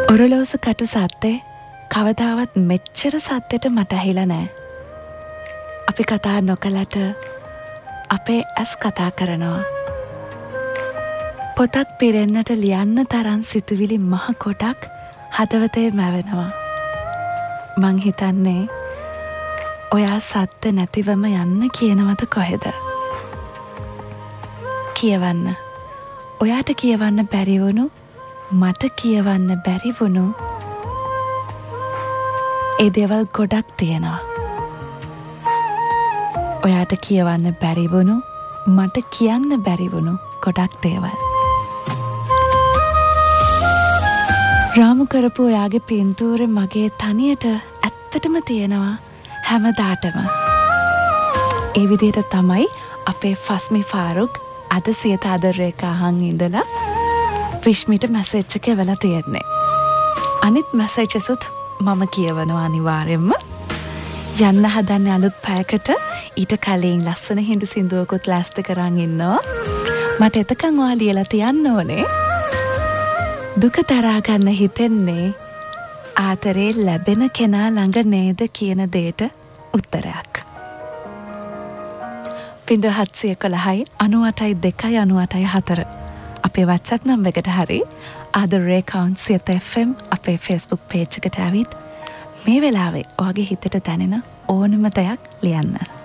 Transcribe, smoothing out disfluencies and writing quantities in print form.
ඔරලෝසු කටු සත්තේ කවදාවත් මෙච්චර සත්‍යයට මට ඇහිලා නෑ. අපි කතා නොකලට අපේ ඇස් කතා කරනවා. පොතක් පිරෙන්නට ලියන්න තරම් සිතුවිලි මහ කොටක් හදවතේ මැවෙනවා. මං හිතන්නේ ඔයා සත්‍ය නැතිවම යන්න කියනවද කොහෙද? කියවන්න. ඔයාට කියවන්න බැරි වුණු මට කියවන්න බැරි වුණු ඒ දේවල් ගොඩක් තියෙනවා. ඔයාට කියවන්න බැරි වුණු මට කියන්න බැරි වුණු ගොඩක් දේවල්. රාමු කරපු ඔයාගේ පින්තූරේ මගේ තනියට ඇත්තටම තියෙනවා හැමදාටම. ඒ විදිහට තමයි අපේ ෆස්මි ෆාරුක් අද සියත ආදරේකාහන් ඉඳලා විශ්මිට මැසේජ් එක එවලා තියෙන්නේ. අනිත් මැසේජ්සුත් මම කියවනවා අනිවාර්යෙන්ම. යන්න හදන්නේ අලුත් පැයකට ඊට කලින් ලස්සන හිඳ සින්දුවකුත් ලෑස්ති කරන් ඉන්නවා. මට එතකන් ඔයා ලියලා තියන්න ඕනේ. දුක තරහා ගන්න හිතෙන්නේ ආතරේ ලැබෙන කෙනා ළඟ නේද කියන දෙයට උත්තරයක්. 0711 98 2 98 4 අපේ WhatsApp නම්බර් එකට හරි ආදරේ කවුන්ට් සියත FM අපේ Facebook page එකට ඇවිත් මේ වෙලාවේ ඔයාගේ හිතට දැනෙන ඕනම දෙයක් ලියන්න.